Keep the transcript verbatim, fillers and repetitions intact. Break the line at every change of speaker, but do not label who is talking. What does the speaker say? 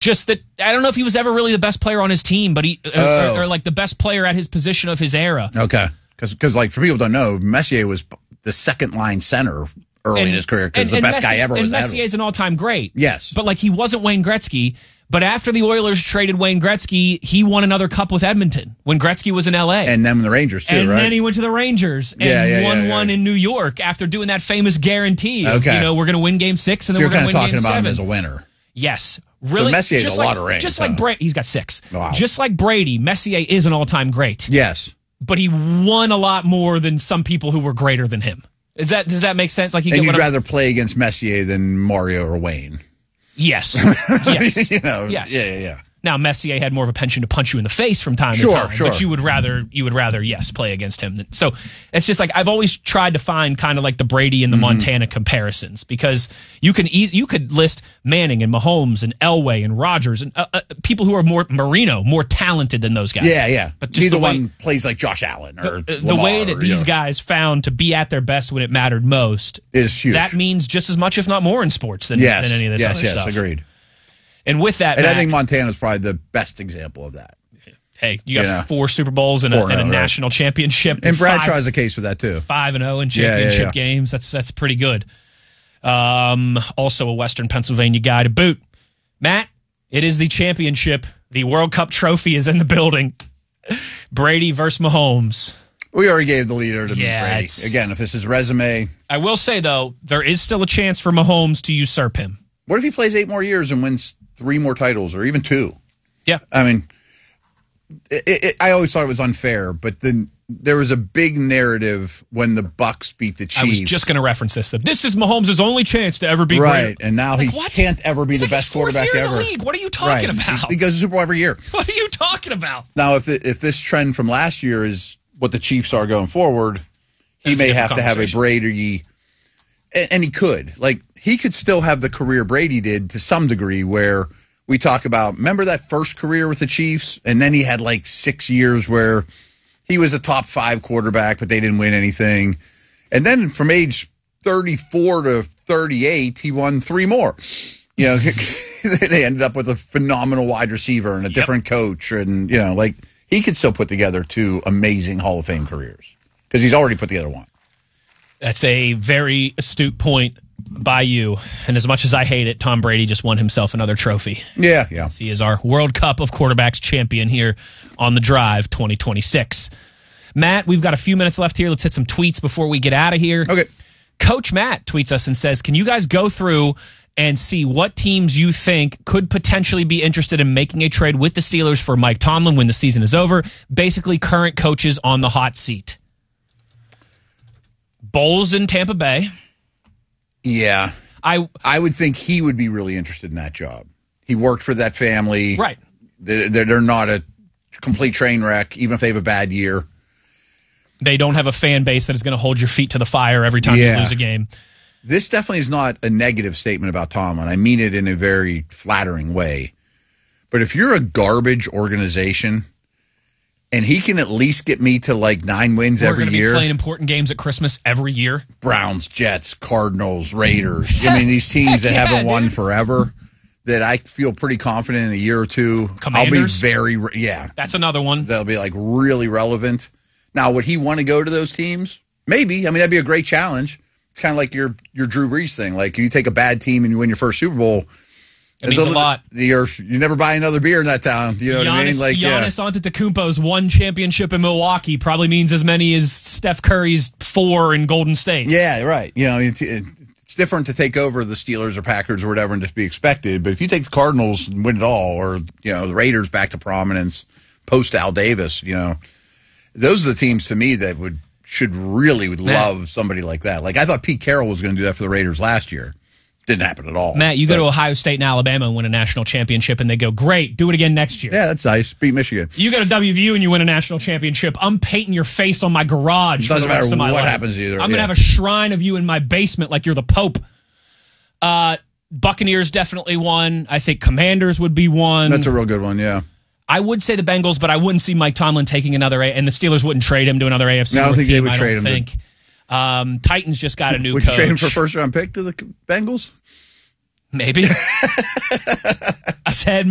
Just that, I don't know if he was ever really the best player on his team, but he,
oh.
or, or like the best player at his position of his era.
Okay. Because, like, for people who don't know, Messier was the second line center early
and,
in his career because the
and
best
Messi,
guy ever
and
was
Messier is an all-time great.
Yes.
But, like, he wasn't Wayne Gretzky. But after the Oilers traded Wayne Gretzky, he won another cup with Edmonton when Gretzky was in L A.
And then the Rangers, too,
and
right?
And then he went to the Rangers and
yeah, yeah,
won
yeah, yeah.
one in New York after doing that famous guarantee of,
okay.
you know, we're going to win game six and
so
then we're going to win
talking
game
about
seven.
him as a winner.
Yes. Really,
so Messier has
just
a
like,
lot of rings.
Just
huh?
like Brady, he's got six.
Wow.
Just like Brady, Messier is an all-time great.
Yes.
But he won a lot more than some people who were greater than him. Is that Does that make sense? Like, you
And
get
you'd
what
rather
I'm,
play against Messier than Mario or Wayne.
Yes. Yes.
you know,
yes.
Yeah, yeah, yeah.
Now Messier had more of a penchant to punch you in the face from time
sure,
to time,
sure.
but you would rather you would rather yes play against him. Than, so it's just like I've always tried to find kind of like the Brady and the mm-hmm. Montana comparisons because you can e- you could list Manning and Mahomes and Elway and Rodgers and uh, uh, people who are more Marino more talented than those guys.
Yeah, yeah.
But just
neither
the way,
one plays like Josh Allen or
the,
Lamar
the way that
or,
these
you know,
guys found to be at their best when it mattered most
is huge.
That means just as much, if not more, in sports than,
yes,
than any of this
yes,
other
yes,
stuff.
Yes, agreed.
And with that,
and
Matt,
I think Montana's probably the best example of that.
Hey, you got
you know,
four Super Bowls and a, and a
right.
national championship,
and Bradshaw has a case for that too.
Five and zero in championship
yeah, yeah, yeah.
games. That's that's pretty good. Um, also a Western Pennsylvania guy to boot. Matt, it is the championship. The World Cup trophy is in the building. Brady versus Mahomes.
We already gave the leader to
yeah,
Brady. Again, if this is resume,
I will say though, there is still a chance for Mahomes to usurp him.
What if he plays eight more years and wins three more titles, or even two?
Yeah,
I mean. It, it, I always thought it was unfair, but then there was a big narrative when the Bucks beat the Chiefs.
I was just going to reference this. That this is Mahomes' only chance to ever be
right,
great.
and now
like,
he
what?
can't ever be
it's
the
like
best
his fourth
quarterback
year
ever.
In the league. What are you talking
right.
about?
He goes to the Super Bowl every year.
What are you talking about?
Now, if the, if this trend from last year is what the Chiefs are going forward, he
That's
may have to have a Brady, and, and he could. Like he could still have the career Brady did to some degree, where. We talk about, remember that first career with the Chiefs? And then he had like six years where he was a top five quarterback, but they didn't win anything. And then from age thirty-four to thirty-eight, he won three more. You know, they ended up with a phenomenal wide receiver and a yep. different coach. And, you know, like he could still put together two amazing Hall of Fame careers because he's already put together one.
That's a very astute point by you. And as much as I hate it, Tom Brady just won himself another trophy.
Yeah, yeah.
He is our World Cup of Quarterbacks champion here on The Drive twenty twenty-six. Matt, we've got a few minutes left here. Let's hit some tweets before we get out of here.
Okay.
Coach Matt tweets us and says, can you guys go through and see what teams you think could potentially be interested in making a trade with the Steelers for Mike Tomlin when the season is over? Basically, current coaches on the hot seat. Bowles in Tampa Bay.
Yeah.
I
I would think he would be really interested in that job. He worked for that family.
Right.
They're, they're not a complete train wreck, even if they have a bad year.
They don't have a fan base that is going to hold your feet to the fire every time
yeah.
you lose a game.
This definitely is not a negative statement about Tomlin. I mean it in a very flattering way. But if you're a garbage organization and he can at least get me to like nine wins
We're
every
gonna
year.
We're going to be playing important games at Christmas every year.
Browns, Jets, Cardinals, Raiders. I mean, these teams that
yeah,
haven't won
dude.
forever that I feel pretty confident in a year or two.
Commanders?
I'll be very, re- yeah.
That's another one.
They'll be like really relevant. Now, would he want to go to those teams? Maybe. I mean, that'd be a great challenge. It's kind of like your your Drew Brees thing. Like you take a bad team and you win your first Super Bowl.
It means a, a lot.
You're, you never buy another beer in that town. You know
Giannis,
what I mean? Like
Giannis
yeah.
Antetokounmpo's one championship in Milwaukee probably means as many as Steph Curry's four in Golden State.
Yeah, right. You know, it, it, it's different to take over the Steelers or Packers or whatever and just be expected. But if you take the Cardinals and win it all, or you know the Raiders back to prominence post Al Davis, you know, those are the teams to me that would should really would
Matt.
love somebody like that. Like I thought Pete Carroll was going to do that for the Raiders last year. Didn't happen at all.
Matt, you
but,
go to Ohio State and Alabama and win a national championship, and they go, great, do it again next year.
Yeah, that's nice. Beat Michigan.
You go to W V U and you win a national championship. I'm painting your face on my garage for
Doesn't
the rest
matter
of my
what
life.
happens either.
I'm going to
yeah.
have a shrine of you in my basement like you're the Pope. Uh, Buccaneers definitely won. I think Commanders would be one.
That's a real good one, yeah.
I would say the Bengals, but I wouldn't see Mike Tomlin taking another, A- and the Steelers wouldn't trade him to another A F C
No, I don't
North
think
team,
they would
I
trade
don't
him.
Think. Um, Titans just got a new
would
coach.
you trade him for a first round pick to the Bengals?
Maybe. I said